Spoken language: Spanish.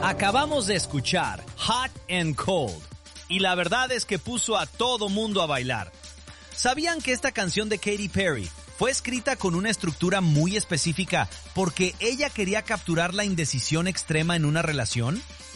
Acabamos de escuchar Hot and Cold y la verdad es que puso a todo mundo a bailar. ¿Sabían que esta canción de Katy Perry fue escrita con una estructura muy específica porque ella quería capturar la indecisión extrema en una relación?